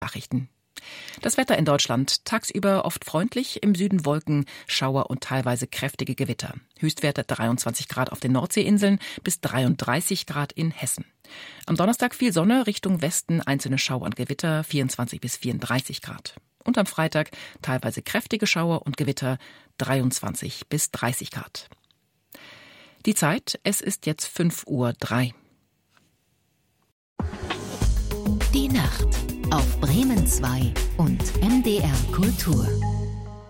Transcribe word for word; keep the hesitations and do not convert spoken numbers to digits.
Nachrichten. Das Wetter in Deutschland. Tagsüber oft freundlich, im Süden Wolken, Schauer und teilweise kräftige Gewitter. Höchstwerte dreiundzwanzig Grad auf den Nordseeinseln bis dreiunddreißig Grad in Hessen. Am Donnerstag viel Sonne, Richtung Westen einzelne Schauer und Gewitter, vierundzwanzig bis vierunddreißig Grad. Und am Freitag teilweise kräftige Schauer und Gewitter, dreiundzwanzig bis dreißig Grad. Die Zeit, es ist jetzt fünf Uhr drei. Die Nacht auf Bremen zwei und M D R Kultur.